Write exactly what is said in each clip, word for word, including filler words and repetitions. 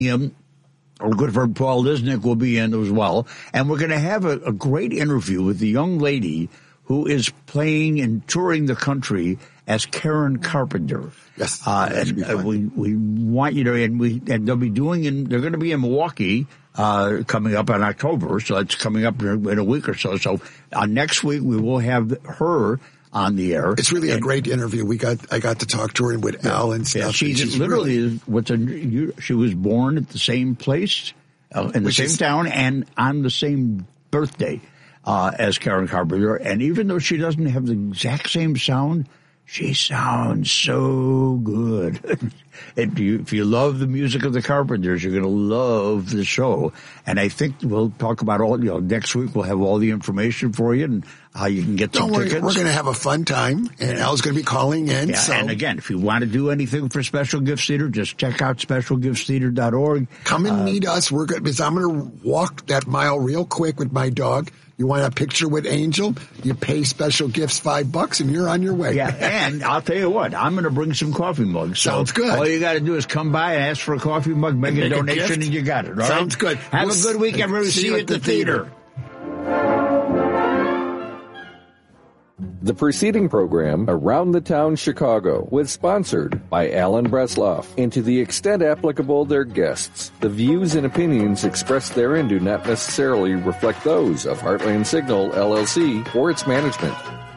him. Our good friend Paul Lisnick will be in as well. And we're going to have a, a great interview with the young lady who is playing and touring the country as Karen Carpenter. Yes. Uh, and uh, we, we want you to, and we, and they'll be doing in, they're going to be in Milwaukee, uh, coming up in October. So that's coming up in a, in a week or so. So, uh, next week we will have her on the air. It's really and, a great interview. We got, I got to talk to her with yeah, Al and stuff. Yeah, she's, she's literally, really, what's a, she was born at the same place, uh, in the same is, town and on the same birthday, uh, as Karen Carpenter. And even though she doesn't have the exact same sound, she sounds so good. If you, if you love the music of the Carpenters, you're going to love the show. And I think we'll talk about all, you know, next week we'll have all the information for you and how you can get some Don't worry, tickets. We're going to have a fun time, and Al's going to be calling in. Yeah, so. And again, if you want to do anything for Special Gifts Theater, just check out special gifts theater dot org. Come and uh, meet us. We're good, because I'm going to walk that mile real quick with my dog. You want a picture with Angel? You pay Special Gifts five bucks, and you're on your way. Yeah, and I'll tell you what, I'm going to bring some coffee mugs. So Sounds good. All you got to do is come by and ask for a coffee mug, make, make a donation, a and you got it. All Sounds right? good. Have we'll a good week, everybody. See, see you at the theater. theater. The preceding program, Around the Town Chicago, was sponsored by Alan Bresloff, and to the extent applicable their guests. The views and opinions expressed therein do not necessarily reflect those of Heartland Signal, L L C, or its management.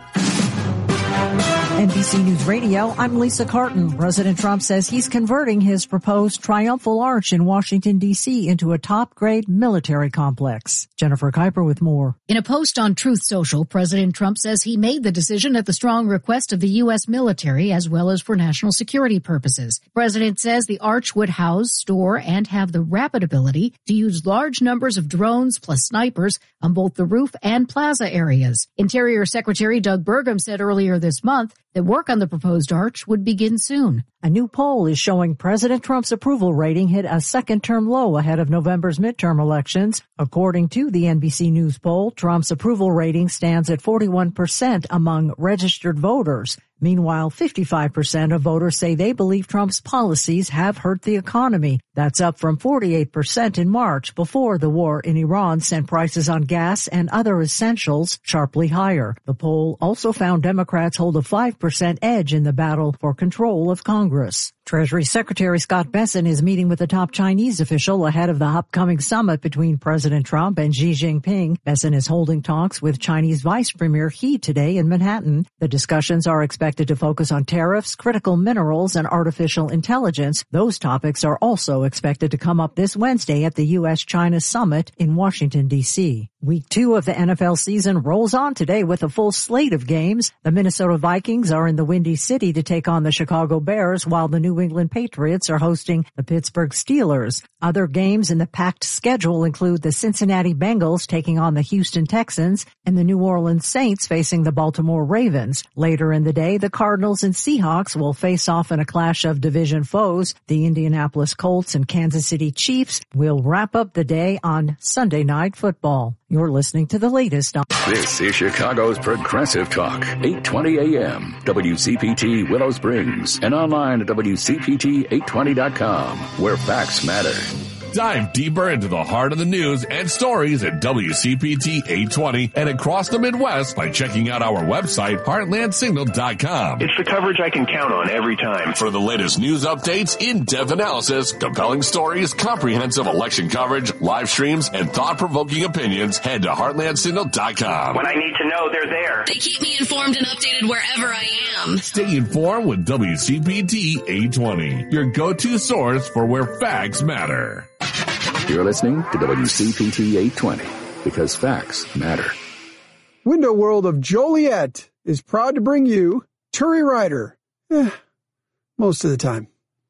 N B C News Radio, I'm Lisa Carton. President Trump says he's converting his proposed Triumphal Arch in Washington, D C into a top-grade military complex. Jennifer Kuiper with more. In a post on Truth Social, President Trump says he made the decision at the strong request of the U S military as well as for national security purposes. The president says the arch would house, store, and have the rapid ability to use large numbers of drones plus snipers on both the roof and plaza areas. Interior Secretary Doug Burgum said earlier this month that work on the proposed arch would begin soon. A new poll is showing President Trump's approval rating hit a second-term low ahead of November's midterm elections. According to the N B C News poll, Trump's approval rating stands at forty-one percent among registered voters. Meanwhile, fifty-five percent of voters say they believe Trump's policies have hurt the economy. That's up from forty-eight percent in March, before the war in Iran sent prices on gas and other essentials sharply higher. The poll also found Democrats hold a five percent edge in the battle for control of Congress. Treasury Secretary Scott Bessent is meeting with a top Chinese official ahead of the upcoming summit between President Trump and Xi Jinping. Bessent is holding talks with Chinese Vice Premier He today in Manhattan. The discussions are expected to focus on tariffs, critical minerals, and artificial intelligence. Those topics are also expected to come up this Wednesday at the U S China Summit in Washington, D C. Week two of the N F L season rolls on today with a full slate of games. The Minnesota Vikings are in the Windy City to take on the Chicago Bears, while the New England Patriots are hosting the Pittsburgh Steelers. Other games in the packed schedule include the Cincinnati Bengals taking on the Houston Texans and the New Orleans Saints facing the Baltimore Ravens. Later in the day, the Cardinals and Seahawks will face off in a clash of division foes. The Indianapolis Colts and Kansas City Chiefs will wrap up the day on Sunday Night Football. You're listening to the latest on... This is Chicago's Progressive Talk, eight twenty A M, W C P T Willow Springs, and online at W C P T eight twenty dot com, where facts matter. Dive deeper into the heart of the news and stories at W C P T eight twenty and across the Midwest by checking out our website, heartland signal dot com. It's the coverage I can count on every time. For the latest news updates, in-depth analysis, compelling stories, comprehensive election coverage, live streams, and thought-provoking opinions, head to heartland signal dot com. When I need to know, they're there. They keep me informed and updated wherever I am. Stay informed with W C P T eight twenty, your go-to source for where facts matter. You're listening to W C P T eight twenty, because facts matter. Window World of Joliet is proud to bring you Turi Ryder. Eh, most of the time.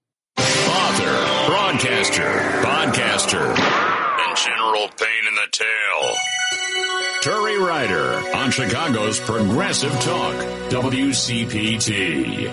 Author, broadcaster, podcaster, and general pain in the tail. Turi Ryder on Chicago's Progressive Talk, W C P T.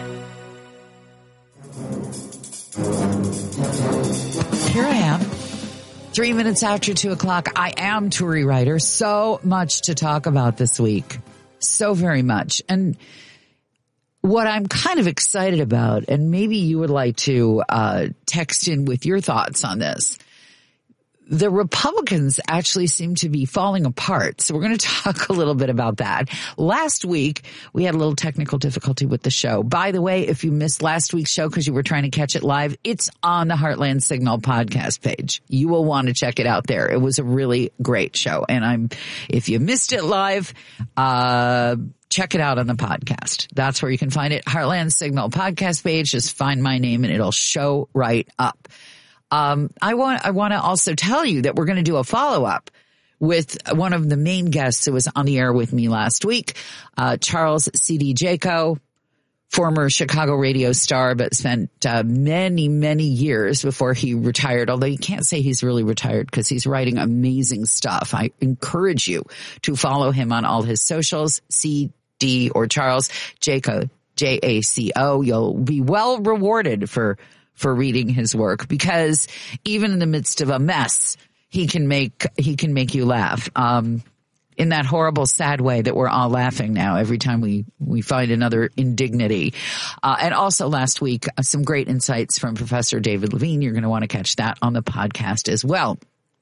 Here I am. Three minutes after two o'clock, I am Turi Ryder. So much to talk about this week. So very much. And what I'm kind of excited about, and maybe you would like to uh, text in with your thoughts on this, the Republicans actually seem to be falling apart. So we're going to talk a little bit about that. Last week, we had a little technical difficulty with the show. By the way, if you missed last week's show because you were trying to catch it live, it's on the Heartland Signal podcast page. You will want to check it out there. It was a really great show. And I'm, if you missed it live, uh, check it out on the podcast. That's where you can find it. Heartland Signal podcast page. Just find my name and it'll show right up. Um, I want, I want to also tell you that we're going to do a follow up with one of the main guests who was on the air with me last week, uh, Charles C D Jaco, former Chicago radio star, but spent uh, many, many years before he retired, although you can't say he's really retired because he's writing amazing stuff. I encourage you to follow him on all his socials, C D or Charles Jaco, J A C O. You'll be well rewarded for for reading his work, because even in the midst of a mess, he can make, he can make you laugh. Um, in that horrible, sad way that we're all laughing now every time we, we find another indignity. Uh, and also last week, uh, some great insights from Professor David Levine. You're going to want to catch that on the podcast as well.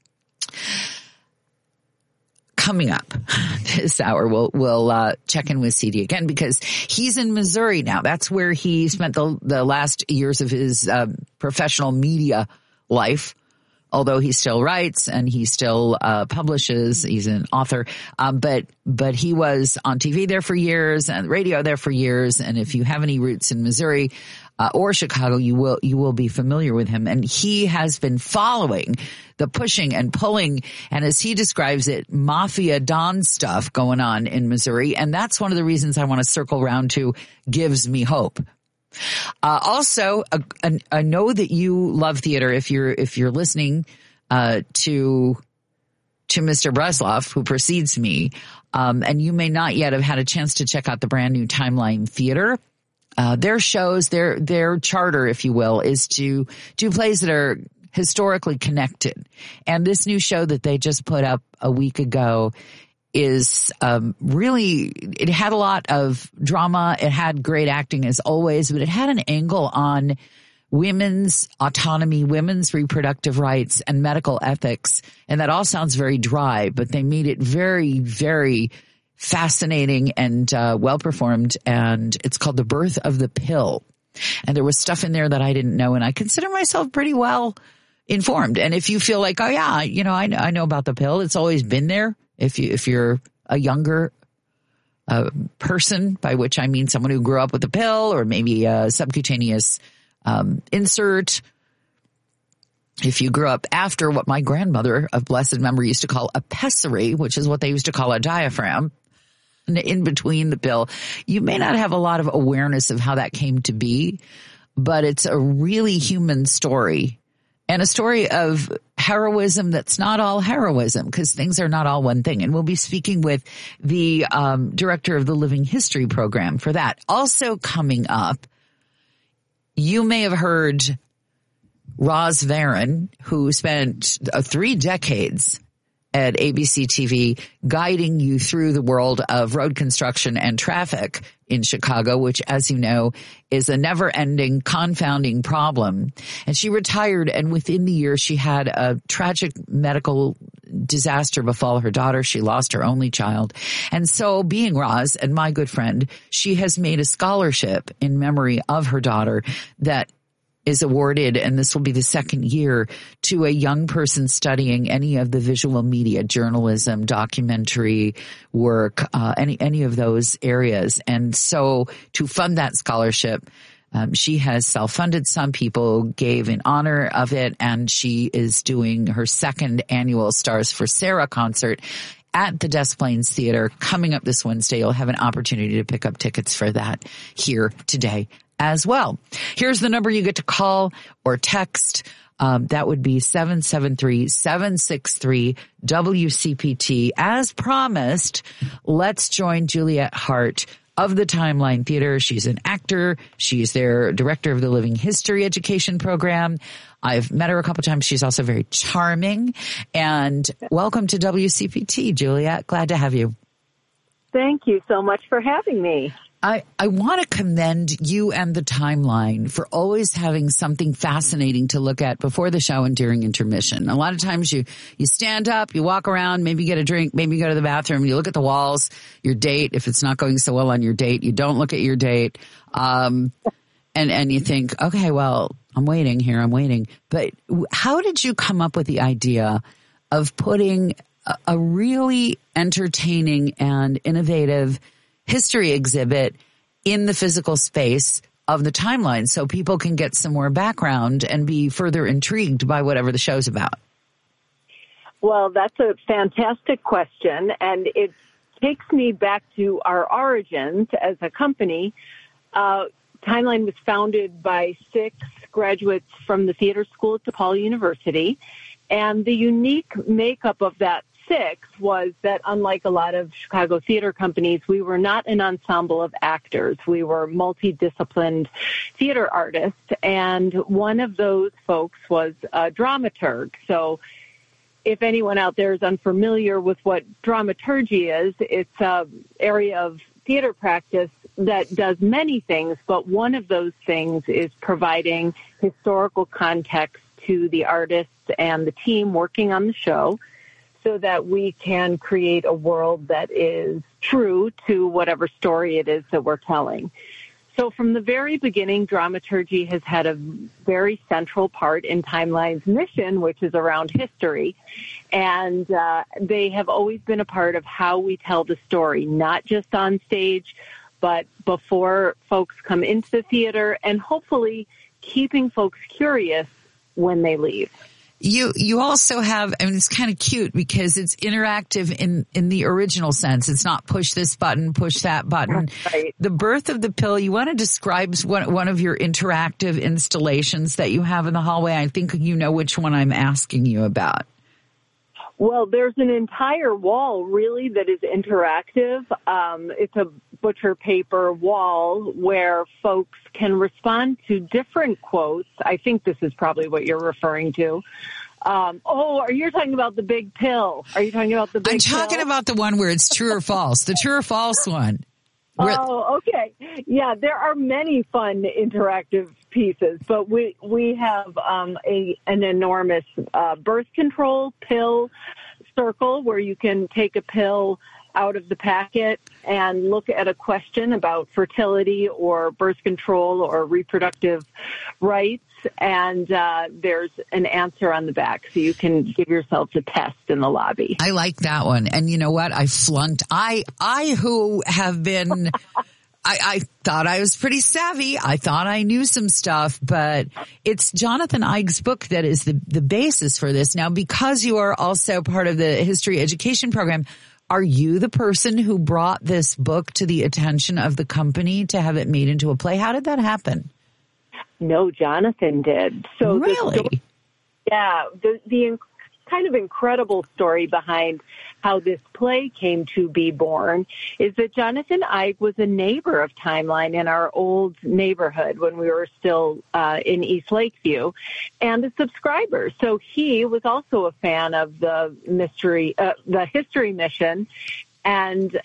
Coming up this hour, we'll, we'll, uh, check in with C D again because he's in Missouri now. That's where he spent the, the last years of his, uh, professional media life. Although he still writes and he still, uh, publishes, he's an author. Um, but, but he was on T V there for years and radio there for years. And if you have any roots in Missouri, uh, or Chicago, you will, you will be familiar with him. And he has been following the pushing and pulling, and as he describes it, mafia Don stuff going on in Missouri. And that's one of the reasons I want to circle around to gives me hope. Uh, also, uh, I know that you love theater. If you're, if you're listening, uh, to, to Mister Bresloff, who precedes me, um, and you may not yet have had a chance to check out the brand new Timeline Theater. Uh, their shows, their, their charter, if you will, is to do plays that are historically connected. And this new show that they just put up a week ago is um really, it had a lot of drama. It had great acting as always, but it had an angle on women's autonomy, women's reproductive rights, and medical ethics. And that all sounds very dry, but they made it very, very fascinating and uh well performed. And it's called The Birth of the Pill. And there was stuff in there that I didn't know, and I consider myself pretty well informed. And if you feel like, oh yeah, you know, I know, I know about the pill, it's always been there. If you, if you're a younger uh, person, by which I mean someone who grew up with the pill or maybe a subcutaneous um, insert. If you grew up after what my grandmother of blessed memory used to call a pessary, which is what they used to call a diaphragm, in between the pill, you may not have a lot of awareness of how that came to be, but it's a really human story. And a story of heroism that's not all heroism, because things are not all one thing. And we'll be speaking with the um, director of the Living History program for that. Also coming up, you may have heard Roz Varon, who spent uh, three decades at A B C T V guiding you through the world of road construction and traffic in Chicago, which, as you know, is a never-ending, confounding problem. And she retired, and within the year, she had a tragic medical disaster befall her daughter. She lost her only child. And so, being Roz and my good friend, she has made a scholarship in memory of her daughter that is awarded, and this will be the second year, to a young person studying any of the visual media, journalism, documentary work, uh, any, any of those areas. And so to fund that scholarship, um, she has self-funded. Some people gave in honor of it, and she is doing her second annual Stars for Sarah concert at the Des Plaines Theater coming up this Wednesday. You'll have an opportunity to pick up tickets for that here today as well. Here's the number you get to call or text. Um, that would be seven seven three, seven six three, W C P T. As promised, let's join Juliet Hart of the Timeline Theater. She's an actor. She's their director of the Living History Education program. I've met her a couple times. She's also very charming. And welcome to W C P T, Juliet. Glad to have you. Thank you so much for having me. I, I want to commend you and the Timeline for always having something fascinating to look at before the show and during intermission. A lot of times you, you stand up, you walk around, maybe get a drink, maybe you go to the bathroom, you look at the walls, your date. If it's not going so well on your date, you don't look at your date. Um, and, and you think, okay, well, I'm waiting here, I'm waiting. But how did you come up with the idea of putting a, a really entertaining and innovative history exhibit in the physical space of the Timeline so people can get some more background and be further intrigued by whatever the show's about? Well, that's a fantastic question, and it takes me back to our origins as a company. Uh, Timeline was founded by six graduates from the theater school at DePaul University, and the unique makeup of that six was that, unlike a lot of Chicago theater companies, we were not an ensemble of actors. We were multidisciplined theater artists, and one of those folks was a dramaturg. So if anyone out there is unfamiliar with what dramaturgy is, it's an area of theater practice that does many things, but one of those things is providing historical context to the artists and the team working on the show, so that we can create a world that is true to whatever story it is that we're telling. So from the very beginning, dramaturgy has had a very central part in Timeline's mission, which is around history. And uh, they have always been a part of how we tell the story, not just on stage, but before folks come into the theater, and hopefully keeping folks curious when they leave. You you also have, I mean, it's kind of cute because it's interactive in, in the original sense. It's not push this button, push that button. Right. The Birth of the Pill, you want to describe one, one of your interactive installations that you have in the hallway? I think you know which one I'm asking you about. Well, there's an entire wall, really, that is interactive. Um, it's a butcher paper wall where folks can respond to different quotes. I think this is probably what you're referring to. Um, oh, are you talking about the big pill? Are you talking about the big I'm talking pill? about the one where it's true or false, the true or false one. Where... Oh, okay. Yeah, there are many fun interactive pieces, but we we have um, a an enormous uh, birth control pill circle where you can take a pill out of the packet and look at a question about fertility or birth control or reproductive rights, and uh, there's an answer on the back, so you can give yourself a test in the lobby. I like that one. And you know what? I flunked. I, I who have been, I, I thought I was pretty savvy. I thought I knew some stuff, but it's Jonathan Eig's book that is the, the basis for this. Now, because you are also part of the history education program, are you the person who brought this book to the attention of the company to have it made into a play? How did that happen? No, Jonathan did. So really? The story, yeah, the, the kind of incredible story behind how this play came to be born is that Jonathan Eig was a neighbor of Timeline in our old neighborhood when we were still uh, in East Lakeview, and a subscriber. So he was also a fan of the mystery, uh, the history mission, and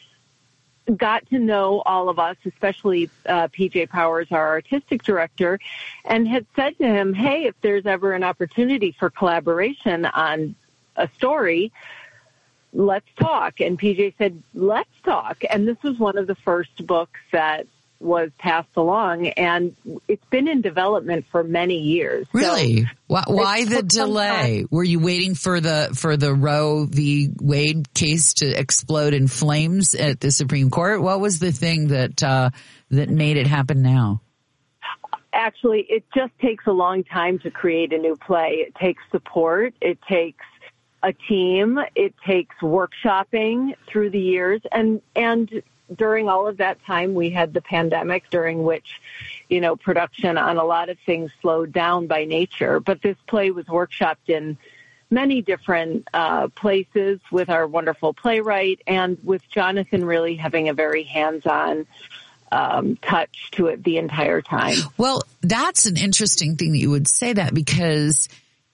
got to know all of us, especially uh, P J Powers, our artistic director, and had said to him, hey, if there's ever an opportunity for collaboration on a story, let's talk. And P J said, let's talk. And this was one of the first books that was passed along, and it's been in development for many years. Really? So why, why the delay? Were you waiting for the for the Roe v. Wade case to explode in flames at the Supreme Court? What was the thing that uh, that made it happen now? Actually, it just takes a long time to create a new play. It takes support. It takes a team. It takes workshopping through the years, and and. During all of that time, we had the pandemic, during which, you know, production on a lot of things slowed down by nature. But this play was workshopped in many different uh, places with our wonderful playwright, and with Jonathan really having a very hands-on um, touch to it the entire time. Well, that's an interesting thing that you would say that, because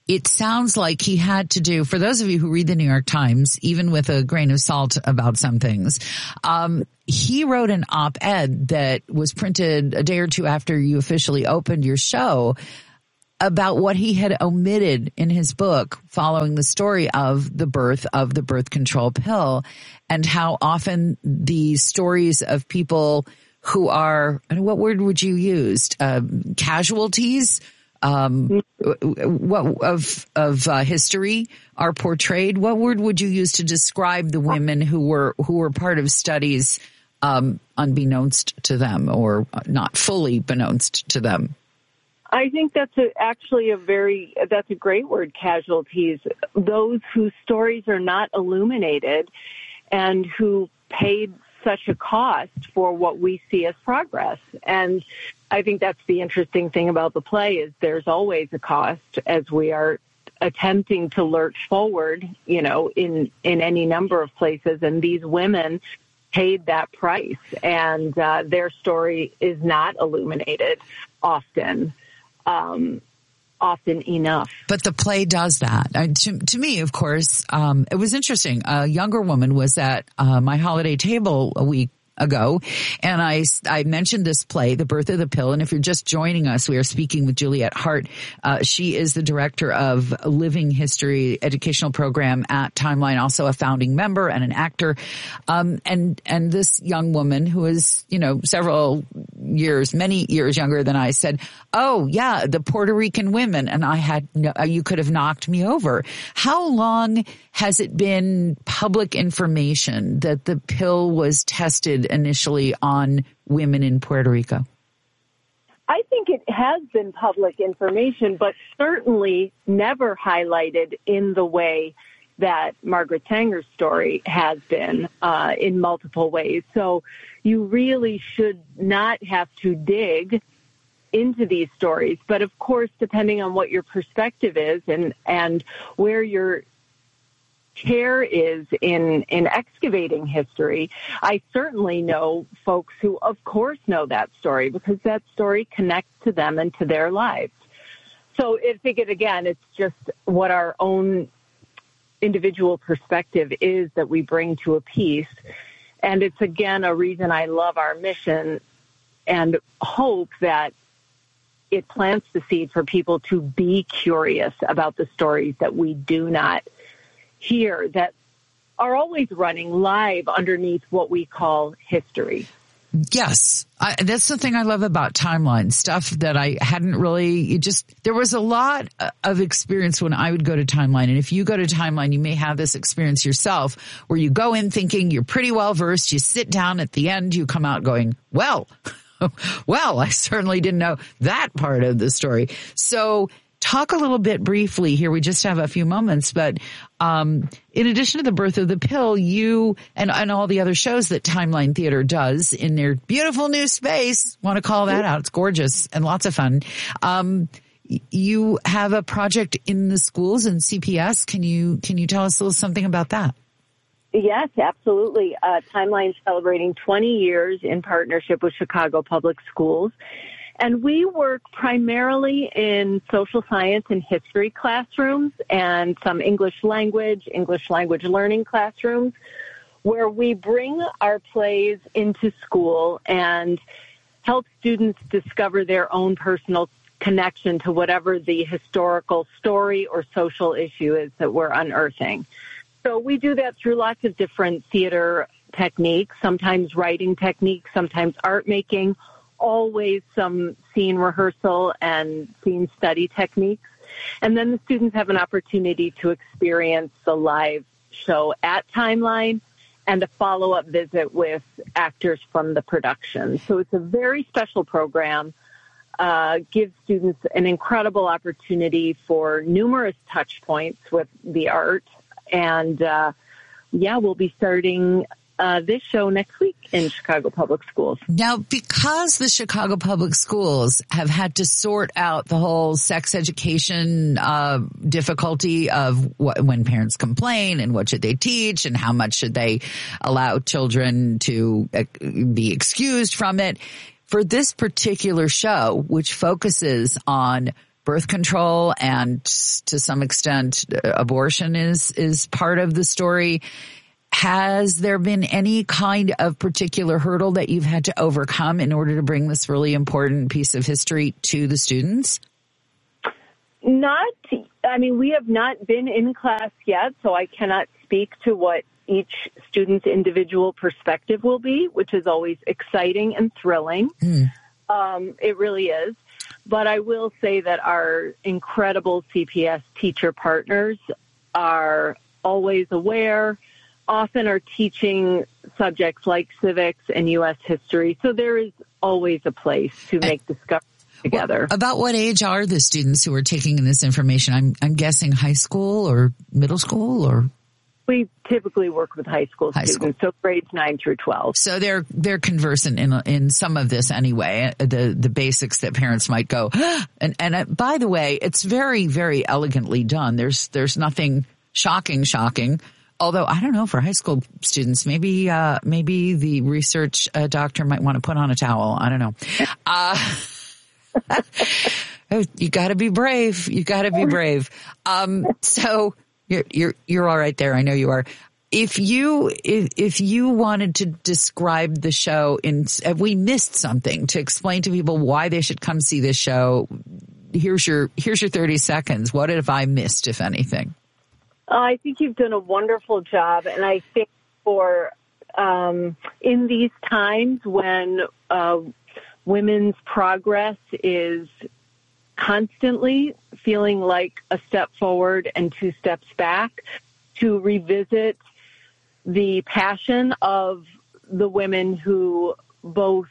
it sounds like he had to do, for those of you who read the New York Times, even with a grain of salt about some things, um, he wrote an op-ed that was printed a day or two after you officially opened your show about what he had omitted in his book following the story of the birth of the birth control pill, and how often the stories of people who are, what word would you use, uh, casualties, um, what of of uh, history are portrayed. What word would you use to describe the women who were who were part of studies um, unbeknownst to them, or not fully beknownst to them? I think that's a, actually a very, that's a great word, casualties. Those whose stories are not illuminated and who paid such a cost for what we see as progress. And I think that's the interesting thing about the play, is there's always a cost as we are attempting to lurch forward, you know, in, in any number of places. And these women paid that price, and uh, their story is not illuminated often. Um, often enough. But the play does that. Uh, to, to me, of course, um, it was interesting. A younger woman was at uh, my holiday table a week ago, and I, I mentioned this play, The Birth of the Pill. And if you're just joining us, we are speaking with Juliette Hart. Uh, she is the director of Living History Educational Program at Timeline, also a founding member and an actor. Um, and, and this young woman, who is, you know, several years, many years younger than I, said, "Oh yeah, the Puerto Rican women." And I had, no, you could have knocked me over. How long has it been public information that the pill was tested initially on women in Puerto Rico? I think it has been public information, but certainly never highlighted in the way that Margaret Sanger's story has been uh, in multiple ways. So you really should not have to dig into these stories. But of course, depending on what your perspective is and, and where your care is in, in excavating history, I certainly know folks who, of course, know that story because that story connects to them and to their lives. So I think, it, again, it's just what our own individual perspective is that we bring to a piece. And it's, again, a reason I love our mission and hope that it plants the seed for people to be curious about the stories that we do not hear, that are always running live underneath what we call history. Yes. I, that's the thing I love about Timeline, stuff that I hadn't really, you just, there was a lot of experience when I would go to Timeline. And if you go to Timeline, you may have this experience yourself where you go in thinking you're pretty well versed. You sit down at the end, you come out going, well, well, I certainly didn't know that part of the story. So talk a little bit briefly here. We just have a few moments, but um, in addition to The Birth of the Pill, you and, and all the other shows that Timeline Theater does in their beautiful new space, want to call that out. It's gorgeous and lots of fun. Um, you have a project in the schools and C P S. Can you, can you tell us a little something about that? Yes, absolutely. Uh, Timeline's celebrating twenty years in partnership with Chicago Public Schools. And we work primarily in social science and history classrooms and some English language, English language learning classrooms, where we bring our plays into school and help students discover their own personal connection to whatever the historical story or social issue is that we're unearthing. So we do that through lots of different theater techniques, sometimes writing techniques, sometimes art making, always some scene rehearsal and scene study techniques. And then the students have an opportunity to experience the live show at Timeline and a follow-up visit with actors from the production. So it's a very special program, uh, gives students an incredible opportunity for numerous touch points with the art. And, uh, yeah, we'll be starting Uh, this show next week in Chicago Public Schools. Now, because the Chicago Public Schools have had to sort out the whole sex education uh, difficulty of what, when parents complain and what should they teach and how much should they allow children to uh, be excused from it, for this particular show, which focuses on birth control and to some extent abortion is, is part of the story. Has there been any kind of particular hurdle that you've had to overcome in order to bring this really important piece of history to the students? Not, I mean, we have not been in class yet, so I cannot speak to what each student's individual perspective will be, which is always exciting and thrilling. Mm. Um, it really is. But I will say that our incredible C P S teacher partners are always aware, often are teaching subjects like civics and U S history. So there is always a place to make discoveries together. Well, about what age are the students who are taking in this information? I'm I'm guessing high school or middle school, or we typically work with high school high students, school. So grades nine through twelve. So they're they're conversant in in some of this anyway, the the basics that parents might go. And and uh, by the way, it's very very elegantly done. There's there's nothing shocking shocking. Although I don't know, for high school students, maybe uh maybe the research uh, doctor might want to put on a towel. I don't know. Uh You got to be brave. You got to be brave. Um, so you're you're you're all right there. I know you are. If you if if you wanted to describe the show in, if we missed something to explain to people why they should come see this show, here's your here's your thirty seconds. What have I missed, if anything? I think you've done a wonderful job, and I think for um, in these times when uh, women's progress is constantly feeling like a step forward and two steps back, to revisit the passion of the women who both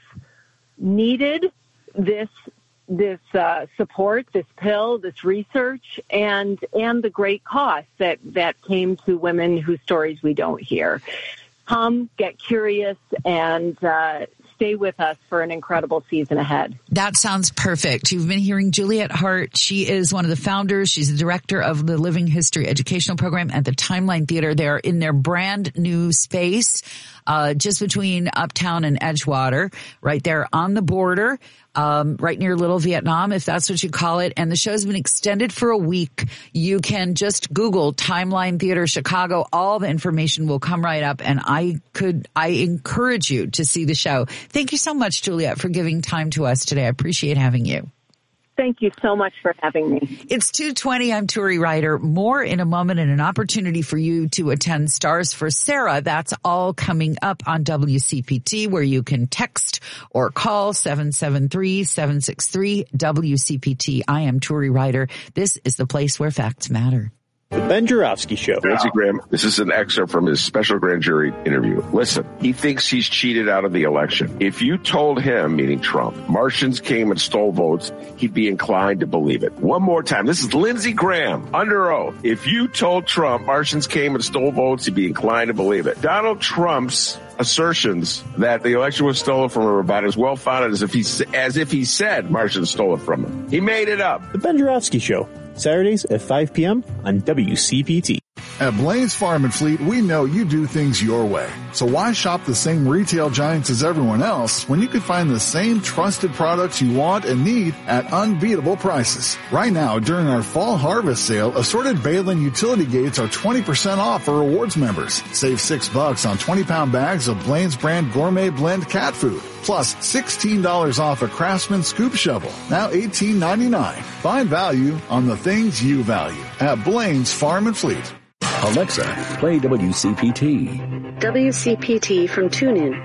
needed this this uh, support, this pill, this research, and and the great cost that, that came to women whose stories we don't hear. Come, get curious, and uh, stay with us for an incredible season ahead. That sounds perfect. You've been hearing Juliette Hart. She is one of the founders. She's the director of the Living History Educational Program at the Timeline Theater. They're in their brand new space, uh, just between Uptown and Edgewater, right there on the border. Um, right near Little Vietnam, if that's what you call it. And the show's been extended for a week. You can just Google Timeline Theater Chicago. All the information will come right up. And I could, I encourage you to see the show. Thank you so much, Juliette, for giving time to us today. I appreciate having you. Thank you so much for having me. It's two twenty. I'm Turi Ryder. More in a moment, and an opportunity for you to attend Stars for Sarah. That's all coming up on W C P T, where you can text or call seven seven three, seven six three, W C P T. I am Turi Ryder. This is the place where facts matter. The Ben Joravsky Show. Lindsey Graham, this is an excerpt from his special grand jury interview. Listen, he thinks he's cheated out of the election. If you told him, meaning Trump, Martians came and stole votes, he'd be inclined to believe it. One more time. This is Lindsey Graham, under oath. If you told Trump Martians came and stole votes, he'd be inclined to believe it. Donald Trump's assertions that the election was stolen from him are about as well founded as if he, as if he said Martians stole it from him. He made it up. The Ben Joravsky Show. Saturdays at five p.m. on W C P T. At Blaine's Farm and Fleet, we know you do things your way. So why shop the same retail giants as everyone else when you can find the same trusted products you want and need at unbeatable prices? Right now, during our fall harvest sale, assorted Bailyn utility gates are twenty percent off for rewards members. Save six bucks on twenty pound bags of Blaine's brand gourmet blend cat food. Plus sixteen dollars off a Craftsman scoop shovel. Now eighteen ninety-nine. Find value on the things you value at Blaine's Farm and Fleet. Alexa, play W C P T. W C P T from TuneIn.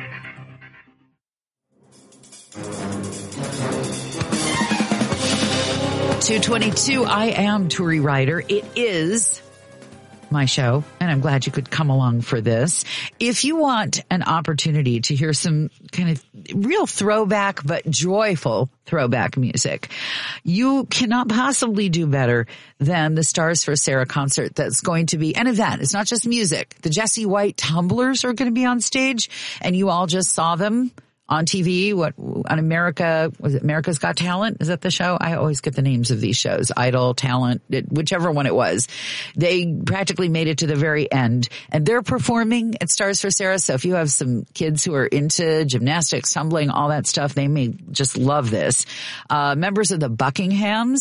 two twenty-two, I am Turi Ryder. It is my show, and I'm glad you could come along for this. If you want an opportunity to hear some kind of real throwback but joyful throwback music, you cannot possibly do better than the Stars for Sarah concert that's going to be an event. It's not just music. The Jesse White Tumblers are going to be on stage, and you all just saw them on T V, what, on America, was it America's Got Talent? Is that the show? I always get the names of these shows. Idol, Talent, it, whichever one it was. They practically made it to the very end, and they're performing at Stars for Sarah. So if you have some kids who are into gymnastics, tumbling, all that stuff, they may just love this. Uh, members of the Buckinghams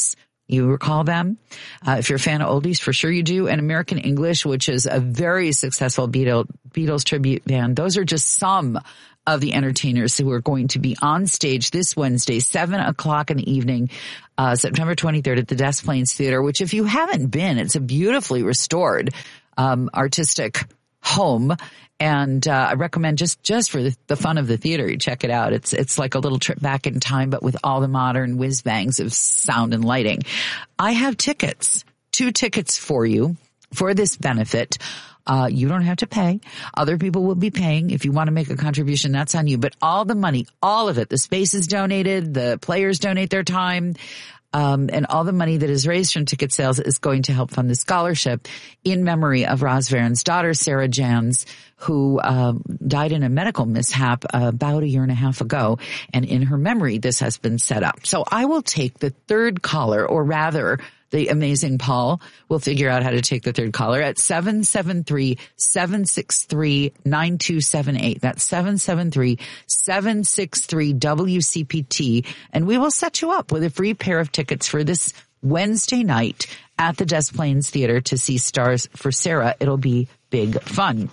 You recall them? Uh, if you're a fan of oldies, for sure you do. And American English, which is a very successful Beatles, Beatles tribute band. Those are just some of the entertainers who are going to be on stage this Wednesday, seven o'clock in the evening, uh, September twenty-third at the Des Plaines Theater, which if you haven't been, it's a beautifully restored, um, artistic home. And, uh, I recommend just, just for the, the fun of the theater, you check it out. It's, it's like a little trip back in time, but with all the modern whiz bangs of sound and lighting. I have tickets, two tickets for you for this benefit. Uh, you don't have to pay. Other people will be paying. If you want to make a contribution, that's on you. But all the money, all of it, the space is donated, the players donate their time, um, and all the money that is raised from ticket sales is going to help fund the scholarship in memory of Roz Varon's daughter, Sarah Jans, who um, died in a medical mishap uh, about a year and a half ago. And in her memory, this has been set up. So I will take the third caller, or rather, the amazing Paul will figure out how to take the third caller at seven seven three, seven six three, nine two seven eight. That's seven seven three, seven six three, W C P T. And we will set you up with a free pair of tickets for this Wednesday night at the Des Plaines Theater to see Stars for Sarah. It'll be big fun.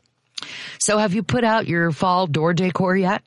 So have you put out your fall door decor yet?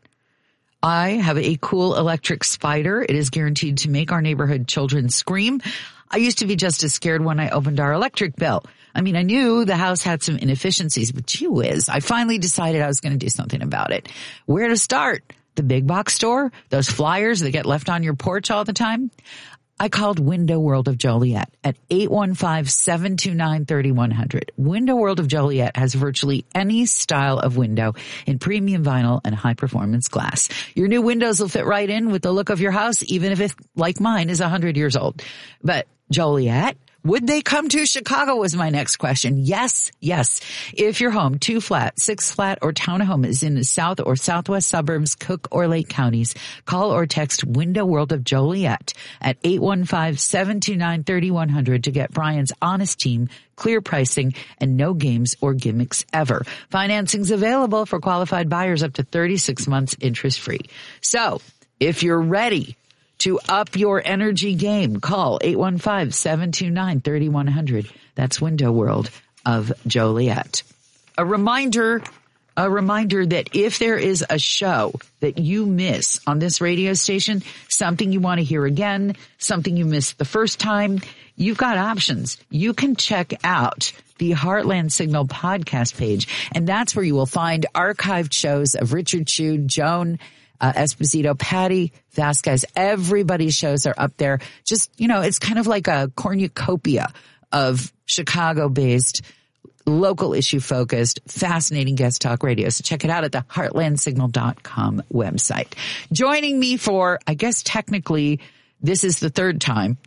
I have a cool electric spider. It is guaranteed to make our neighborhood children scream. I used to be just as scared when I opened our electric bill. I mean, I knew the house had some inefficiencies, but gee whiz, I finally decided I was going to do something about it. Where to start? The big box store? Those flyers that get left on your porch all the time? I called Window World of Joliet at eight one five, seven two nine, three one zero zero. Window World of Joliet has virtually any style of window in premium vinyl and high-performance glass. Your new windows will fit right in with the look of your house, even if it, like mine, is one hundred years old. But Joliet? Would they come to Chicago was my next question. Yes, yes. If your home, two flat, six flat, or townhome is in the south or southwest suburbs, Cook or Lake counties, call or text Window World of Joliet at eight one five, seven two nine, three one zero zero to get Brian's honest team, clear pricing, and no games or gimmicks ever. Financing's available for qualified buyers up to thirty-six months interest free. So, if you're ready to up your energy game, call eight one five, seven two nine, three one zero zero. That's Window World of Joliet. A reminder, a reminder that if there is a show that you miss on this radio station, something you want to hear again, something you missed the first time, you've got options. You can check out the Heartland Signal podcast page, and that's where you will find archived shows of Richard Chew, Joan Uh, Esposito, Patty Vasquez, everybody's shows are up there. Just, you know, it's kind of like a cornucopia of Chicago-based, local issue-focused, fascinating guest talk radio. So check it out at the heartland signal dot com website. Joining me for, I guess technically, this is the third time.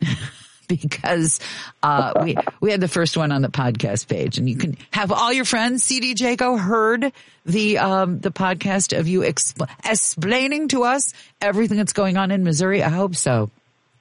Because uh we we had the first one on the podcast page, and you can have all your friends. C D Jaco heard the um the podcast of you expl- explaining to us everything that's going on in Missouri. I hope so.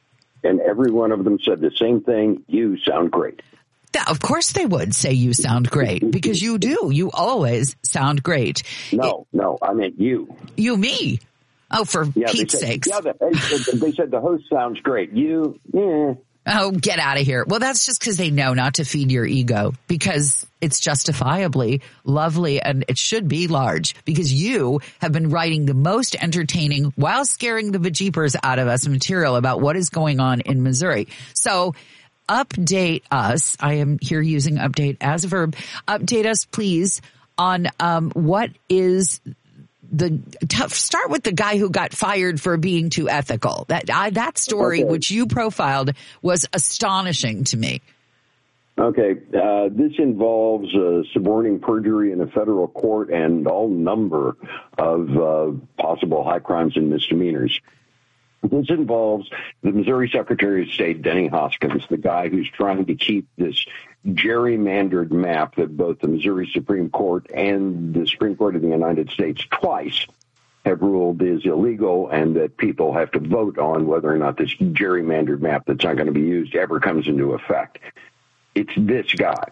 And every one of them said the same thing. You sound great. Yeah, of course they would say you sound great, because you do. You always sound great. No, it, no, I meant you. You, me. Oh, for yeah, Pete's said, sakes. Yeah, they, they said the host sounds great. You, yeah. Oh, get out of here. Well, that's just because they know not to feed your ego, because it's justifiably lovely and it should be large, because you have been writing the most entertaining while scaring the bejeepers out of us material about what is going on in Missouri. So update us. I am here using update as a verb. Update us, please, on um, what is the tough start with the guy who got fired for being too ethical. That I, that story, okay, which you profiled, was astonishing to me. Okay, uh, this involves uh, suborning perjury in a federal court and all number of uh, possible high crimes and misdemeanors. This involves the Missouri Secretary of State, Denny Hoskins, the guy who's trying to keep this gerrymandered map that both the Missouri Supreme Court and the Supreme Court of the United States twice have ruled is illegal, and that people have to vote on whether or not this gerrymandered map that's not going to be used ever comes into effect. It's this guy.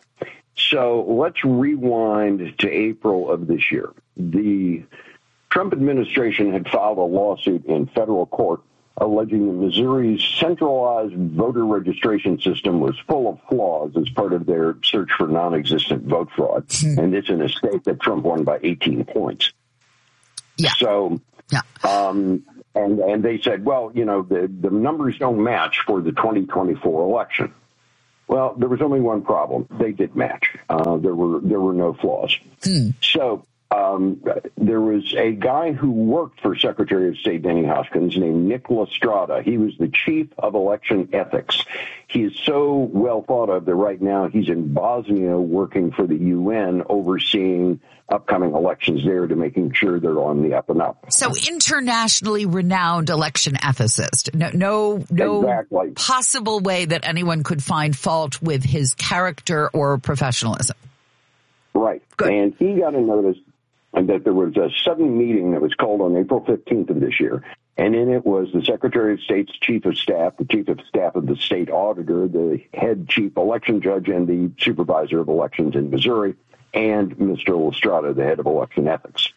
So let's rewind to April of this year. The Trump administration had filed a lawsuit in federal court alleging that Missouri's centralized voter registration system was full of flaws as part of their search for non-existent vote fraud. Mm. And this in a state that Trump won by eighteen points. Yeah. So, yeah. Um, and, and they said, well, you know, the, the numbers don't match for the twenty twenty-four election. Well, there was only one problem. They did match. Uh, there were there were no flaws. Mm. So um, there was a guy who worked for Secretary of State Denny Hoskins named Nick Lestrada. He was the chief of election ethics. He is so well thought of that right now he's in Bosnia working for the U N, overseeing upcoming elections there to making sure they're on the up and up. So internationally renowned election ethicist. No, no, no exactly. possible way that anyone could find fault with his character or professionalism. Right. Good. And he got a notice that there was a sudden meeting that was called on April fifteenth of this year. And in it was the Secretary of State's chief of staff, the chief of staff of the state auditor, the head chief election judge, and the supervisor of elections in Missouri, and Mister Lestrada, the head of election ethics.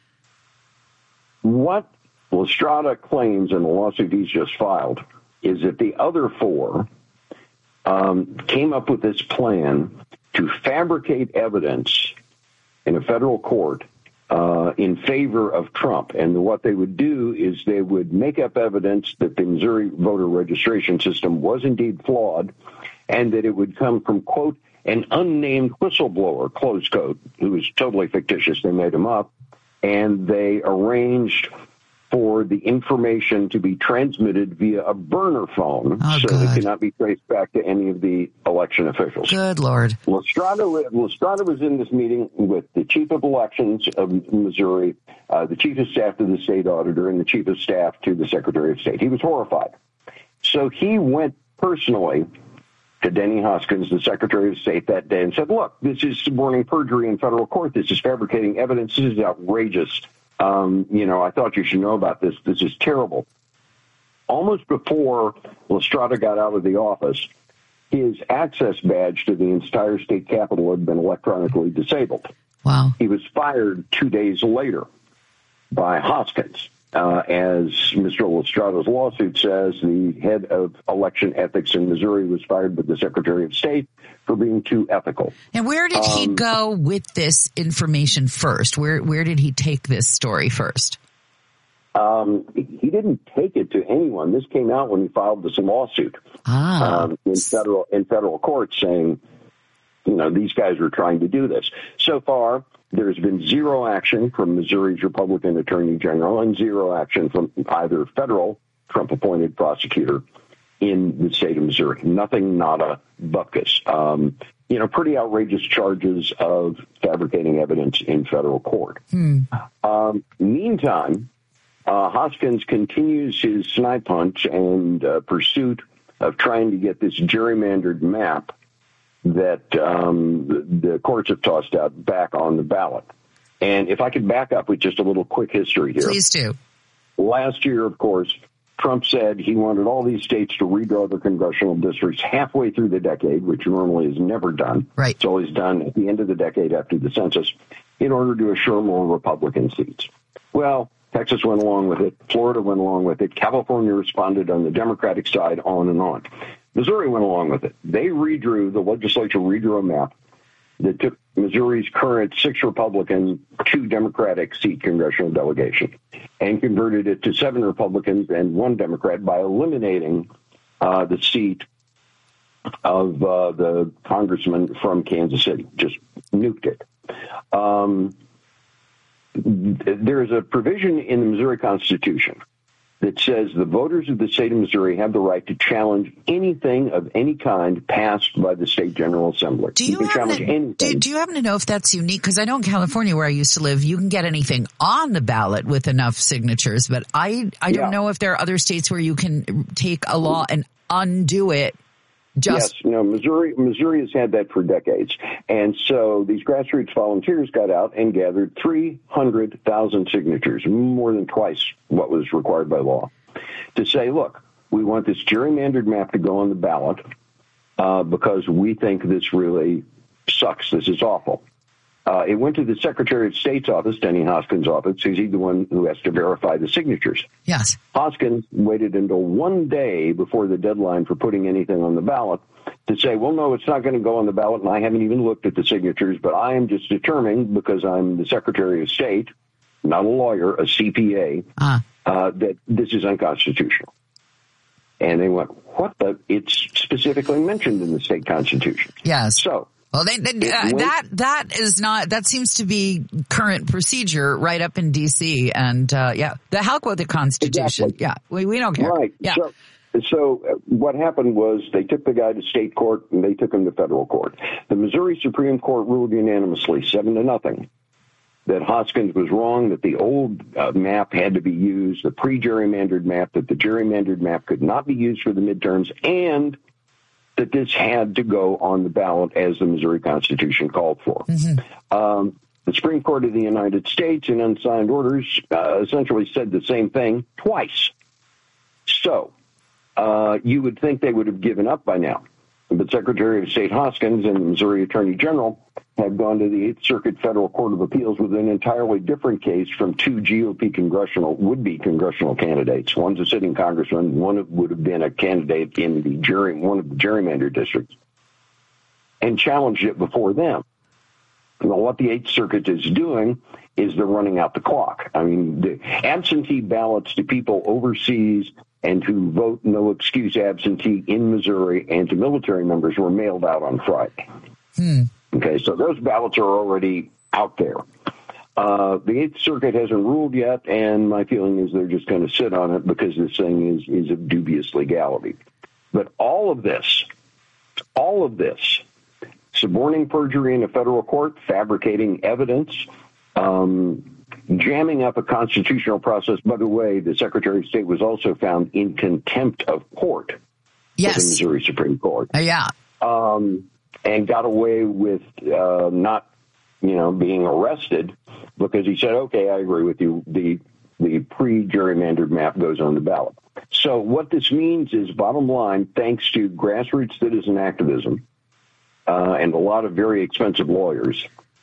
What Lestrada claims in the lawsuit he's just filed is that the other four um, came up with this plan to fabricate evidence in a federal court uh, in favor of Trump. And what they would do is they would make up evidence that the Missouri voter registration system was indeed flawed and that it would come from, quote, an unnamed whistleblower, close quote, who was totally fictitious. They made him up. And they arranged for the information to be transmitted via a burner phone oh, so good. it cannot be traced back to any of the election officials. Good Lord. Lestrada, Lestrada was in this meeting with the chief of elections of Missouri, uh, the chief of staff to the state auditor, and the chief of staff to the Secretary of State. He was horrified. So he went personally to Denny Hoskins, the Secretary of State, that day and said, look, this is suborning perjury in federal court. This is fabricating evidence. This is outrageous. Um, you know, I thought you should know about this. This is terrible. Almost before Lestrada got out of the office, his access badge to the entire state capitol had been electronically disabled. Wow. He was fired two days later by Hoskins. Uh, as Mister Lestrada's lawsuit says, the head of election ethics in Missouri was fired by the Secretary of State for being too ethical. And where did um, he go with this information first? Where where did he take this story first? Um, he didn't take it to anyone. This came out when he filed this lawsuit ah. um, in federal in federal court, saying, you know, these guys were trying to do this. So far, there's been zero action from Missouri's Republican Attorney General and zero action from either federal Trump-appointed prosecutor in the state of Missouri. Nothing, nada, bupkis. Um, you know, pretty outrageous charges of fabricating evidence in federal court. Hmm. Um, meantime, uh, Hoskins continues his snipe hunt and uh, pursuit of trying to get this gerrymandered map that um, the, the courts have tossed out back on the ballot. And if I could back up with just a little quick history here. Please do. Last year, of course, Trump said he wanted all these states to redraw their congressional districts halfway through the decade, which normally is never done. Right. It's always done at the end of the decade after the census, in order to assure more Republican seats. Well, Texas went along with it. Florida went along with it. California responded on the Democratic side, on and on. Missouri went along with it. They redrew, the legislature redrew a map that took Missouri's current six Republican, two Democratic seat congressional delegation and converted it to seven Republicans and one Democrat by eliminating uh, the seat of uh, the congressman from Kansas City. Just nuked it. Um, there's a provision in the Missouri Constitution that says the voters of the state of Missouri have the right to challenge anything of any kind passed by the state General Assembly. Do you, you happen to, do, do you happen to know if that's unique? Because I know in California, where I used to live, you can get anything on the ballot with enough signatures. But I, I don't yeah. know if there are other states where you can take a law and undo it. Just yes, no, Missouri, Missouri has had that for decades. And so these grassroots volunteers got out and gathered three hundred thousand signatures, more than twice what was required by law, to say, look, we want this gerrymandered map to go on the ballot uh, because we think this really sucks. This is awful. Uh, it went to the Secretary of State's office, Denny Hoskins' office, because he's the one who has to verify the signatures. Yes. Hoskins waited until one day before the deadline for putting anything on the ballot to say, well, no, it's not going to go on the ballot, and I haven't even looked at the signatures, but I am just determined, because I'm the Secretary of State, not a lawyer, a C P A, uh. Uh, that this is unconstitutional. And they went, what the? It's specifically mentioned in the state constitution. Yes. So. Well, they, they, uh, that that is not that seems to be current procedure right up in D C and uh, yeah, the hell with the Constitution. Exactly. Yeah, we we don't care. Right. Yeah. So, so uh, what happened was they took the guy to state court and they took him to federal court. The Missouri Supreme Court ruled unanimously, seven to nothing, that Hoskins was wrong, that the old uh, map had to be used, the pre-gerrymandered map, that the gerrymandered map could not be used for the midterms, and that this had to go on the ballot as the Missouri Constitution called for. Mm-hmm. Um, the Supreme Court of the United States, in unsigned orders, uh, essentially said the same thing twice. So uh, you would think they would have given up by now. But Secretary of State Hoskins and the Missouri Attorney General have gone to the Eighth Circuit Federal Court of Appeals with an entirely different case from two G O P congressional, would-be congressional candidates. One's a sitting congressman, one would have been a candidate in the jury, one of the gerrymander districts, and challenged it before them. Well, what the Eighth Circuit is doing is they're running out the clock. I mean, the absentee ballots to people overseas and who vote no excuse absentee in Missouri and to military members were mailed out on Friday. Hmm. Okay, so those ballots are already out there. Uh, the Eighth Circuit hasn't ruled yet, and my feeling is they're just going to sit on it because this thing is, is of dubious legality. But all of this, all of this, suborning perjury in a federal court, fabricating evidence, um, jamming up a constitutional process. By the way, the Secretary of State was also found in contempt of court yes. by the Missouri Supreme Court. Uh, yeah. Um, and got away with uh, not, you know, being arrested because he said, okay, I agree with you. The, the pre-gerrymandered map goes on the ballot. So what this means is, bottom line, thanks to grassroots citizen activism uh, and a lot of very expensive lawyers,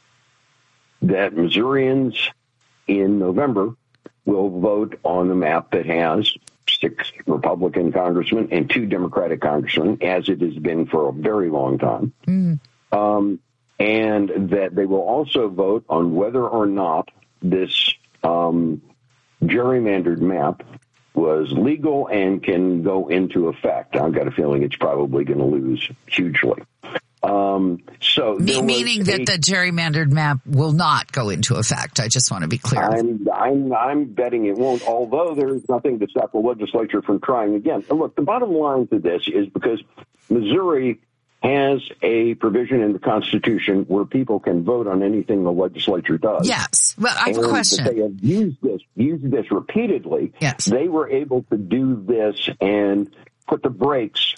that Missourians in November will vote on the map that has six Republican congressmen and two Democratic congressmen, as it has been for a very long time. Mm. Um, and that they will also vote on whether or not this um, gerrymandered map was legal and can go into effect. I've got a feeling it's probably going to lose hugely. Um, so Me- meaning that a, the gerrymandered map will not go into effect. I just want to be clear. I'm, I'm, I'm betting it won't, although there is nothing to stop the legislature from trying again. And look, the bottom line to this is because Missouri has a provision in the Constitution where people can vote on anything the legislature does. Yes. Well, I have and a question. They have used this, used this repeatedly. Yes. They were able to do this and put the brakes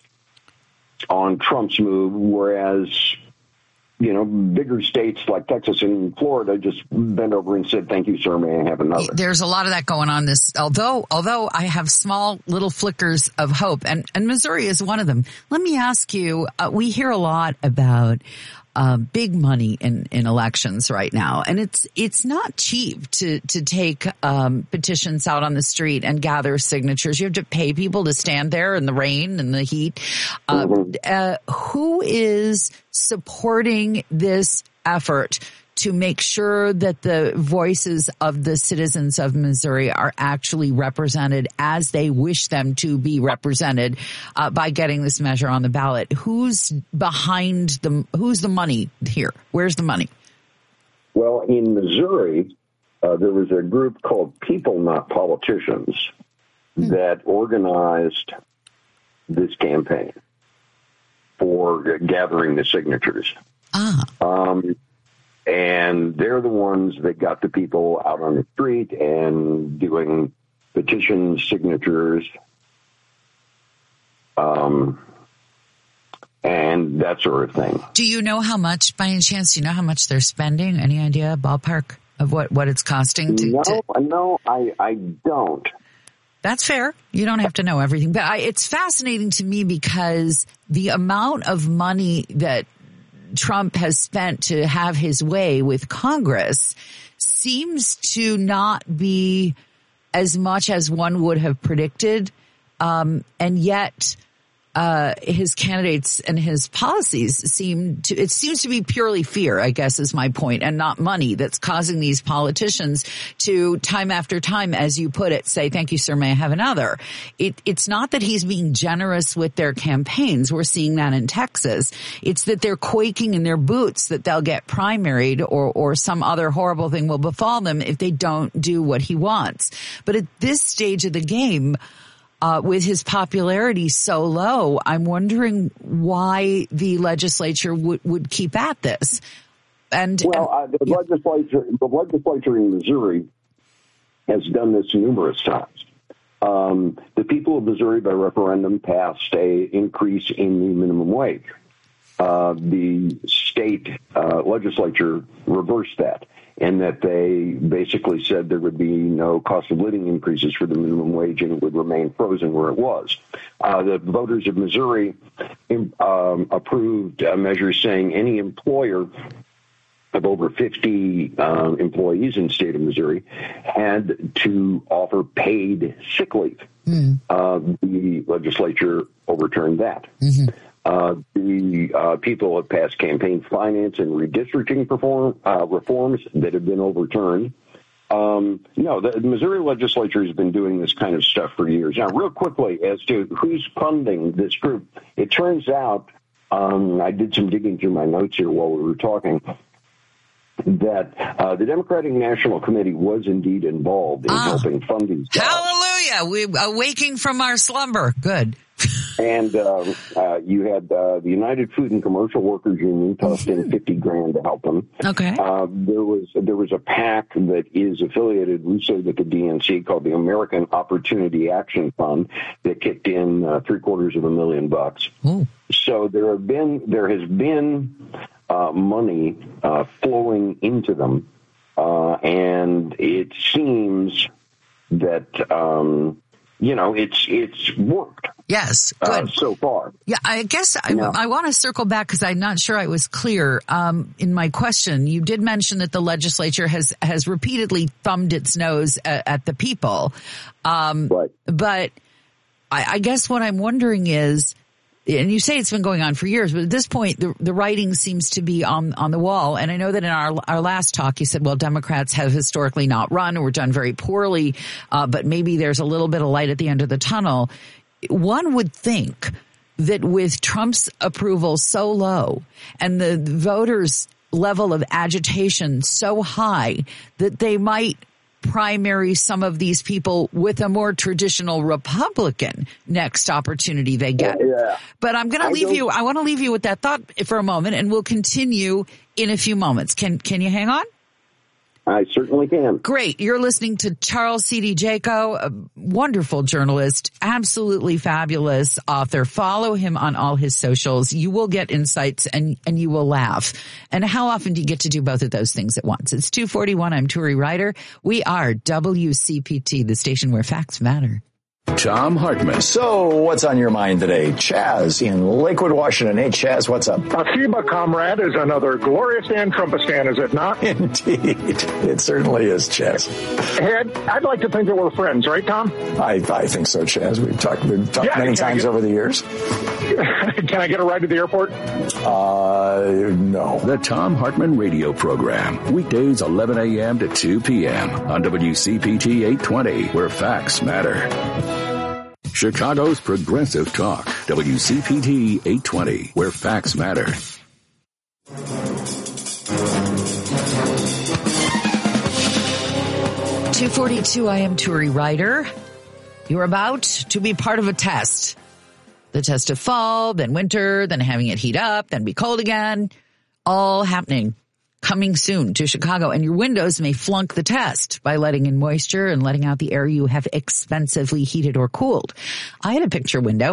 on Trump's move, whereas, you know, bigger states like Texas and Florida just bent over and said, thank you, sir, may I have another? There's a lot of that going on this, although, although I have small little flickers of hope, and, and Missouri is one of them. Let me ask you, uh, we hear a lot about Uh, big money in, in elections right now. And it's, it's not cheap to, to take, um, petitions out on the street and gather signatures. You have to pay people to stand there in the rain and the heat. Uh, mm-hmm. uh, who is supporting this effort to make sure that the voices of the citizens of Missouri are actually represented as they wish them to be represented uh, by getting this measure on the ballot? Who's behind the, who's the money here? Where's the money? Well, in Missouri, uh, there was a group called People Not Politicians hmm. that organized this campaign for gathering the signatures. Ah. Um, And they're the ones that got the people out on the street and doing petition signatures, um, and that sort of thing. Do you know how much, by any chance, do you know how much they're spending? Any idea, ballpark, of what, what it's costing? To, no, to... no, I, I don't. That's fair. You don't have to know everything. But I, it's fascinating to me because the amount of money that Trump has spent to have his way with Congress seems to not be as much as one would have predicted. Um, and yet, uh, his candidates and his policies seem to, it seems to be purely fear, I guess is my point, and not money that's causing these politicians to time after time, as you put it, say, thank you, sir, may I have another? It, it's not that he's being generous with their campaigns. We're seeing that in Texas. It's that they're quaking in their boots that they'll get primaried or, or some other horrible thing will befall them if they don't do what he wants. But at this stage of the game, Uh, with his popularity so low, I'm wondering why the legislature would, would keep at this. And well, uh, the yeah. legislature, the legislature in Missouri has done this numerous times. Um, the people of Missouri, by referendum, passed a increase in the minimum wage. Uh, the state uh, legislature reversed that, and that they basically said there would be no cost of living increases for the minimum wage and it would remain frozen where it was. Uh, the voters of Missouri um, approved a measure saying any employer of over fifty uh, employees in the state of Missouri had to offer paid sick leave. Mm. Uh, the legislature overturned that. Mm-hmm. Uh, the uh, people have passed campaign finance and redistricting perform, uh, reforms that have been overturned. Um, no, the Missouri legislature has been doing this kind of stuff for years. Now, real quickly, as to who's funding this group, it turns out, um, I did some digging through my notes here while we were talking, that uh, the Democratic National Committee was indeed involved in ah, helping fund these jobs. Hallelujah! We're awaking from our slumber. Good. And uh, uh, you had uh, the United Food and Commercial Workers Union tossed in fifty grand to help them. Okay. Uh, there was there was a PAC that is affiliated loosely with the D N C called the American Opportunity Action Fund that kicked in uh, three quarters of a million bucks. Ooh. So there have been there has been uh, money uh, flowing into them, uh, and it seems that um, you know it's it's worked. Yes, good. Uh, so far. Yeah, I guess I, yeah. I want to circle back because I'm not sure I was clear um, in my question. You did mention that the legislature has, has repeatedly thumbed its nose at, at the people. Um, right. But I, I guess what I'm wondering is, and you say it's been going on for years, but at this point, the, the writing seems to be on, on the wall. And I know that in our, our last talk, you said, well, Democrats have historically not run or done very poorly, uh, but maybe there's a little bit of light at the end of the tunnel. One would think that with Trump's approval so low and the voters' level of agitation so high that they might primary some of these people with a more traditional Republican next opportunity they get. Yeah. But I'm going to leave you, I want to leave you with that thought for a moment, and we'll continue in a few moments. Can, can you hang on? I certainly can. Great. You're listening to Charles C D. Jaco, a wonderful journalist, absolutely fabulous author. Follow him on all his socials. You will get insights and, and you will laugh. And how often do you get to do both of those things at once? It's two forty-one. I'm Turi Ryder. We are W C P T, the station where facts matter. Tom Hartman. So, what's on your mind today? Chaz in Lakewood, Washington. Hey, Chaz, what's up? A FIBA comrade is another glorious and Trumpistan, is it not? Indeed. It certainly is, Chaz. Ed, I'd like to think that we're friends, right, Tom? I, I think so, Chaz. We've talked, we've talked yeah, many times get, over the years. Can I get a ride to the airport? Uh, no. The Tom Hartman radio program. Weekdays eleven a.m. to two p.m. on W C P T eight twenty, where facts matter. Chicago's Progressive Talk, W C P T eight twenty, where facts matter. two forty-two, I am Turi Ryder. You're about to be part of a test. The test of fall, then winter, then having it heat up, then be cold again. All happening. Coming soon to Chicago, and your windows may flunk the test by letting in moisture and letting out the air you have expensively heated or cooled. I had a picture window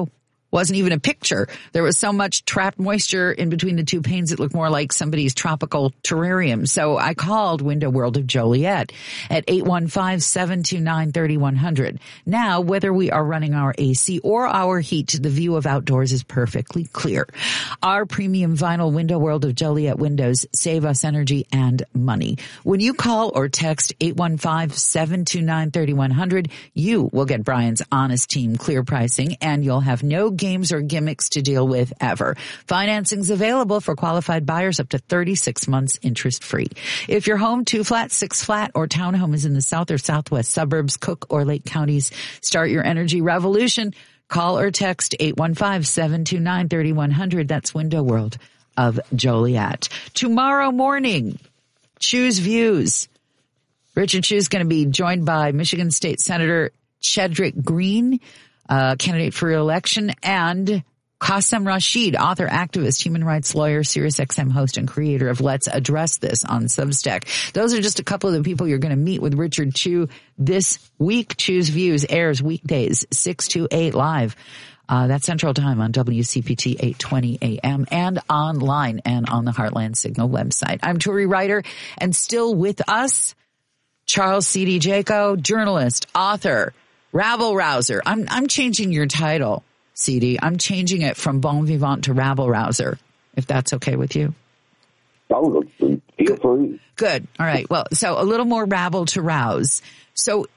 wasn't even a picture. There was so much trapped moisture in between the two panes, it looked more like somebody's tropical terrarium. So I called Window World of Joliet at eight one five, seven two nine, three one zero zero. Now, whether we are running our A C or our heat, the view of outdoors is perfectly clear. Our premium vinyl Window World of Joliet windows save us energy and money. When you call or text eight one five, seven two nine, three one zero zero, you will get Brian's Honest Team clear pricing, and you'll have no games or gimmicks to deal with ever. Financing's available for qualified buyers up to thirty-six months interest free. If your home, two flat, six flat, or townhome is in the south or southwest suburbs, Cook or Lake counties, start your energy revolution. Call or text eight one five, seven two nine, three one zero zero. That's Window World of Joliet. Tomorrow morning, Choose Views. Richard Chu is going to be joined by Michigan State Senator Chedrick Green, uh, candidate for re-election, and Qassem Rashid, author, activist, human rights lawyer, SiriusXM host, and creator of Let's Address This on Substack. Those are just a couple of the people you're going to meet with Richard Chu this week. Choose Views airs weekdays, six to eight live. Uh, that's Central Time on W C P T eight twenty A M and online and on the Heartland Signal website. I'm Turi Ryder, and still with us, Charles C D. Jaco, journalist, author, rabble-rouser. I'm, I'm changing your title, C D. I'm changing it from bon vivant to rabble-rouser, if that's okay with you. Oh, feel free. Good. All right. Well, so a little more rabble to rouse. So,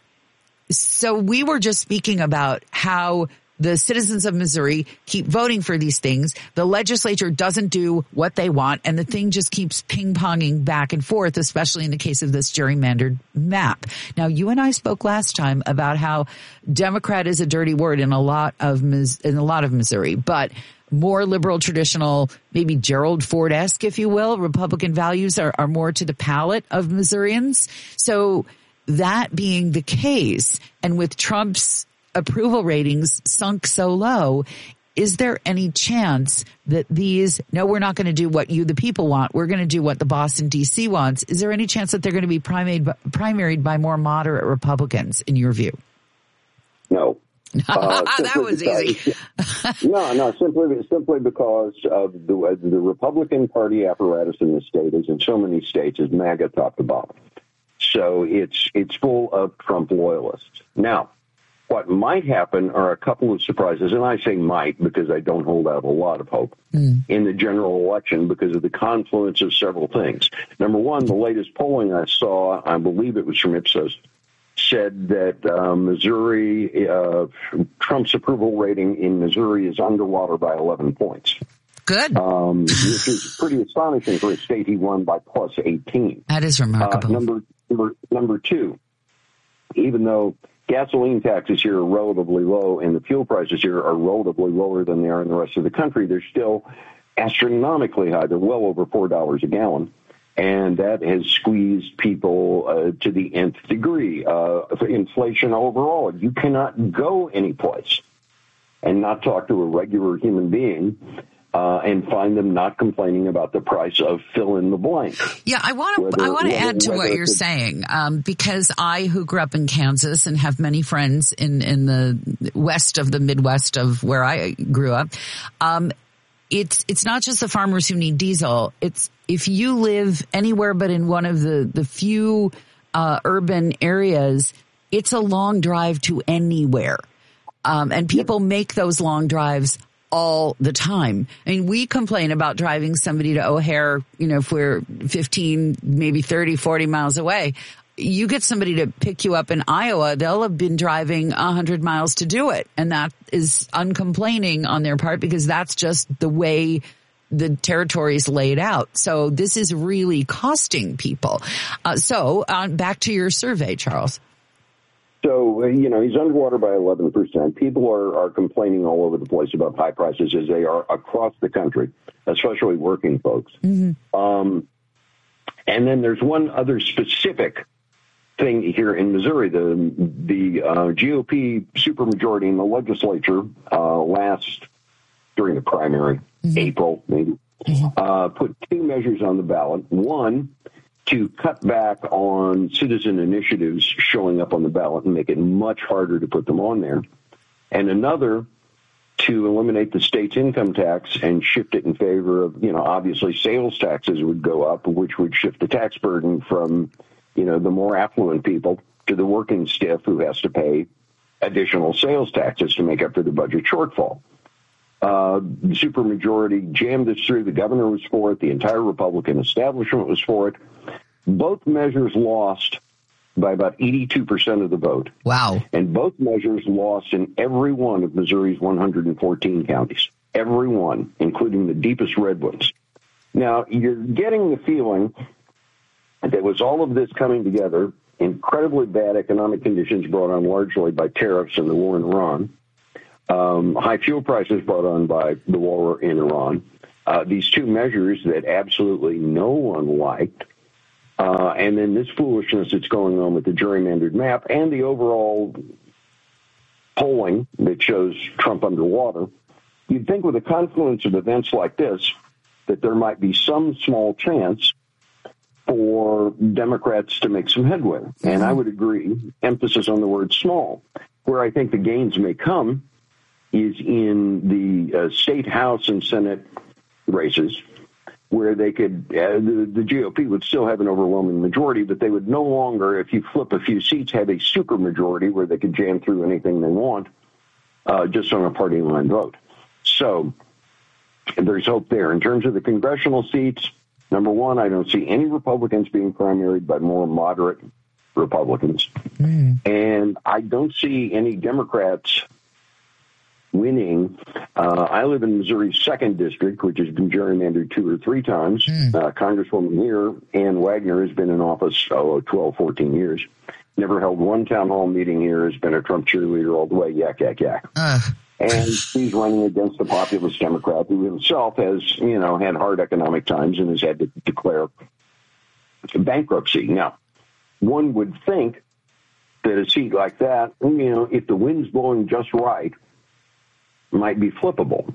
so we were just speaking about how the citizens of Missouri keep voting for these things. The legislature doesn't do what they want, and the thing just keeps ping-ponging back and forth, especially in the case of this gerrymandered map. Now, you and I spoke last time about how Democrat is a dirty word in a lot of in a lot of Missouri, but more liberal, traditional, maybe Gerald Ford-esque, if you will, Republican values are, are more to the palate of Missourians. So that being the case, and with Trump's approval ratings sunk so low, is there any chance that these, no, we're not going to do what you, the people, want. We're going to do what the boss in D C wants. Is there any chance that they're going to be primaried, primaried by more moderate Republicans, in your view? No. Uh, that was because, easy. no, no, simply simply because of the, the Republican Party apparatus in the state, as in so many states, is MAGA top to bottom. So it's it's full of Trump loyalists. Now, what might happen are a couple of surprises, and I say might because I don't hold out a lot of hope mm. in the general election because of the confluence of several things. Number one, the latest polling I saw, I believe it was from Ipsos, said that uh, Missouri, uh, Trump's approval rating in Missouri is underwater by eleven points. Good. Um, which is pretty astonishing for a state he won by plus eighteen. That is remarkable. Uh, number, number, number two, even though gasoline taxes here are relatively low and the fuel prices here are relatively lower than they are in the rest of the country, they're still astronomically high. They're well over four dollars a gallon. And that has squeezed people uh, to the nth degree. Uh, inflation overall, you cannot go anyplace and not talk to a regular human being uh, and find them not complaining about the price of fill in the blank. Yeah, I want to I want to add to what you're saying um, because I, who grew up in Kansas and have many friends in in the west of the Midwest of where I grew up, um, it's it's not just the farmers who need diesel. It's if you live anywhere but in one of the the few uh, urban areas, it's a long drive to anywhere, um, and people make those long drives all the time. I mean, we complain about driving somebody to O'Hare, you know, if we're fifteen, maybe thirty, forty miles away. You get somebody to pick you up in Iowa, they'll have been driving one hundred miles to do it. And that is uncomplaining on their part because that's just the way the territory is laid out. So this is really costing people. Uh, so uh, back to your survey, Charles. So, you know, he's underwater by eleven percent. People are, are complaining all over the place about high prices as they are across the country, especially working folks. Mm-hmm. Um, and then there's one other specific thing here in Missouri. The the uh, G O P supermajority in the legislature uh, last, during the primary, mm-hmm. April maybe, mm-hmm. uh, put two measures on the ballot. One, to cut back on citizen initiatives showing up on the ballot and make it much harder to put them on there. And another to eliminate the state's income tax and shift it in favor of, you know, obviously sales taxes would go up, which would shift the tax burden from, you know, the more affluent people to the working stiff who has to pay additional sales taxes to make up for the budget shortfall. Uh, the supermajority jammed this through. The governor was for it. The entire Republican establishment was for it. Both measures lost by about eighty-two percent of the vote. Wow. And both measures lost in every one of Missouri's one hundred fourteen counties. Every one, including the deepest red ones. Now, you're getting the feeling that was all of this coming together, incredibly bad economic conditions brought on largely by tariffs and the war in Iran, um, high fuel prices brought on by the war in Iran, uh, these two measures that absolutely no one liked, uh, and then this foolishness that's going on with the gerrymandered map and the overall polling that shows Trump underwater. You'd think with a confluence of events like this that there might be some small chance for Democrats to make some headway. Mm-hmm. And I would agree, emphasis on the word small. Where I think the gains may come is in the uh, state House and Senate races, where they could, uh, the, the G O P would still have an overwhelming majority, but they would no longer, if you flip a few seats, have a super majority where they could jam through anything they want uh, just on a party line vote. So there's hope there. In terms of the congressional seats, number one, I don't see any Republicans being primaried by more moderate Republicans. Mm. And I don't see any Democrats winning. Uh, I live in Missouri's second district, which has been gerrymandered two or three times. Mm. Uh, Congresswoman here, Ann Wagner, has been in office, oh, twelve, fourteen years. Never held one town hall meeting here, has been a Trump cheerleader all the way, yak, yak, yak. Uh. And he's running against a populist Democrat who himself has, you know, had hard economic times and has had to declare bankruptcy. Now, one would think that a seat like that, you know, if the wind's blowing just right, might be flippable.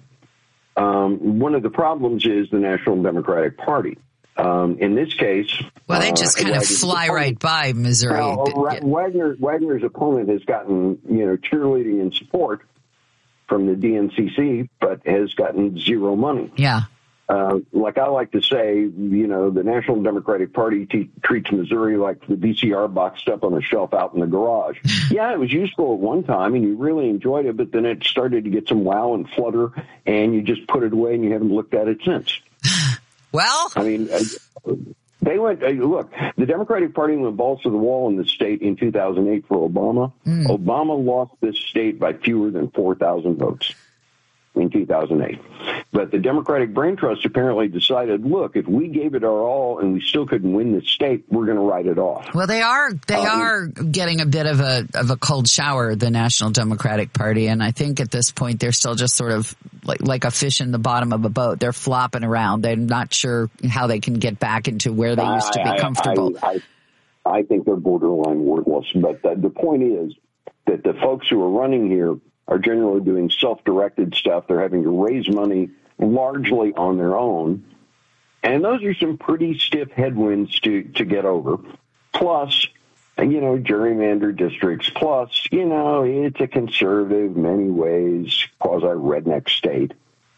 Um, one of the problems is the National Democratic Party. Um, in this case, well, they just uh, kind of fly right by Missouri. Now, uh, Wagner, Wagner's opponent has gotten, you know, cheerleading and support from the D N C C, but has gotten zero money. Yeah. Uh, like I like to say, you know, the National Democratic Party t- treats Missouri like the V C R boxed up on a shelf out in the garage. Yeah, it was useful at one time, and you really enjoyed it, but then it started to get some wow and flutter, and you just put it away, and you haven't looked at it since. Well, I mean, they went, uh, look, the Democratic Party went balls to the wall in the state in two thousand eight for Obama. Mm. Obama lost this state by fewer than four thousand votes in two thousand eight. But the Democratic Brain Trust apparently decided, look, if we gave it our all and we still couldn't win this state, we're going to write it off. Well, they are they um, are getting a bit of a of a cold shower, the National Democratic Party, and I think at this point they're still just sort of like like a fish in the bottom of a boat. They're flopping around. They're not sure how they can get back into where they used to be comfortable. I, I, I, I think they're borderline worthless. But the, the point is that the folks who are running here are generally doing self-directed stuff. They're having to raise money largely on their own. And those are some pretty stiff headwinds to, to get over. Plus, you know, gerrymandered districts. Plus, you know, it's a conservative, many ways, quasi-redneck state.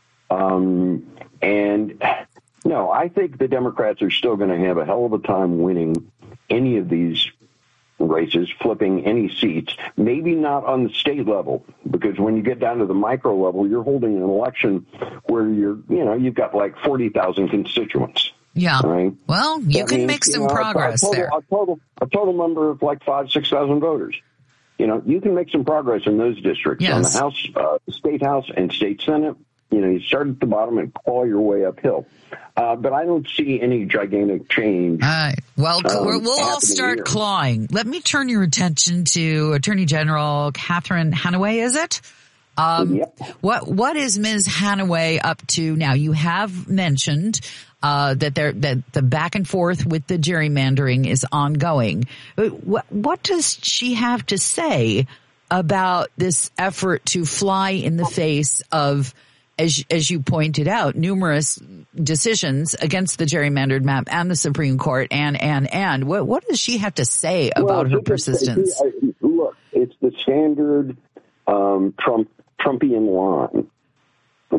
Um, and, no, I think the Democrats are still going to have a hell of a time winning any of these races, flipping any seats, maybe not on the state level, because when you get down to the micro level, you're holding an election where you're, you know, you've got like forty thousand constituents. Yeah. Right? Well, you that can means, make some you know, progress a total, there. A total, a total number of like five, six thousand voters. You know, you can make some progress in those districts. Yes. On the House, uh, State House and State Senate. You know, you start at the bottom and claw your way uphill. Uh, but I don't see any gigantic change. All right. Well, um, we'll all start here. clawing. Let me turn your attention to Attorney General Catherine Hanaway, is it? Um, yep. What What is Miz Hanaway up to now? You have mentioned uh, that there that the back and forth with the gerrymandering is ongoing. What What does she have to say about this effort to fly in the face of, as as you pointed out, numerous decisions against the gerrymandered map and the Supreme Court, and and and what what does she have to say about well, her persistence? Look, it's the standard um, Trump Trumpian line.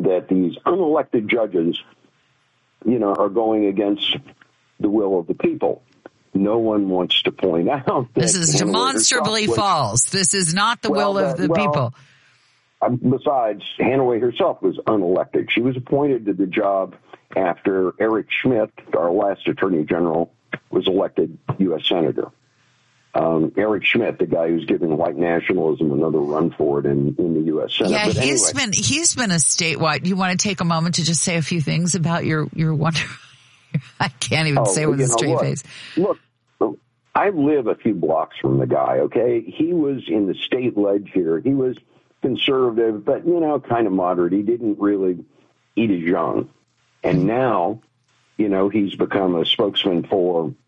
that these unelected judges, you know, are going against the will of the people. No one wants to point out that this is demonstrably was, false. This is not the well, will of the well, people. Besides, Hanaway herself was unelected. She was appointed to the job after Eric Schmidt, our last Attorney General, was elected U S Senator. Um, Eric Schmidt, the guy who's giving white nationalism another run for it in, in the U S Senate. Yeah, but he's anyway. been he's been a statewide. You want to take a moment to just say a few things about your your wonder? I can't even oh, say with a straight look, face. Look, I live a few blocks from the guy. Okay, he was in the state leg here. He was conservative, but you know, kind of moderate. He didn't really eat his young, and now, you know, he's become a spokesman for